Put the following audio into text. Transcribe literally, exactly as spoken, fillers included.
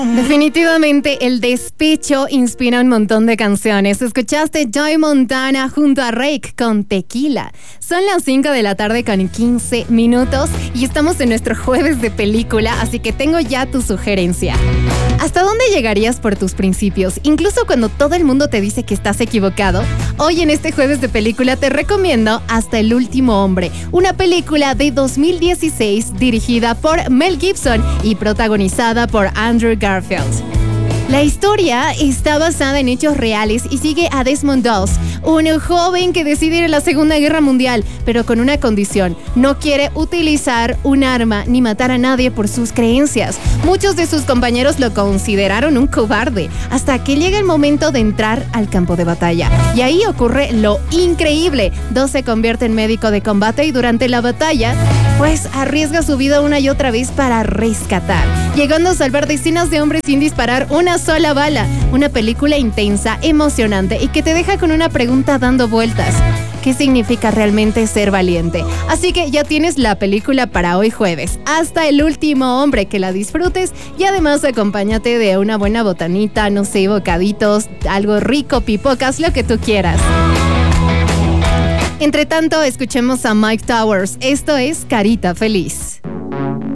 Definitivamente el despecho inspira un montón de canciones. Escuchaste Joy Montana junto a Rake con Tequila. Son las cinco de la tarde con quince minutos y estamos en nuestro jueves de película, así que tengo ya tu sugerencia. ¿Hasta dónde llegarías por tus principios? Incluso cuando todo el mundo te dice que estás equivocado. Hoy en este jueves de película te recomiendo Hasta el último hombre, una película de dos mil dieciséis dirigida por Mel Gibson y protagonizada por Andrew Garfield. La historia está basada en hechos reales y sigue a Desmond Doss, un joven que decide ir a la Segunda Guerra Mundial, pero con una condición: no quiere utilizar un arma ni matar a nadie por sus creencias. Muchos de sus compañeros lo consideraron un cobarde, hasta que llega el momento de entrar al campo de batalla. Y ahí ocurre lo increíble: Doss se convierte en médico de combate y durante la batalla, pues arriesga su vida una y otra vez para rescatar, llegando a salvar decenas de hombres sin disparar una sola bala. Una película intensa, emocionante y que te deja con una pregunta dando vueltas: ¿qué significa realmente ser valiente? Así que ya tienes la película para hoy jueves, Hasta el último hombre. Que la disfrutes y además acompáñate de una buena botanita, no sé, bocaditos, algo rico, pipocas, lo que tú quieras. Entre tanto, escuchemos a Mike Towers. Esto es Carita Feliz.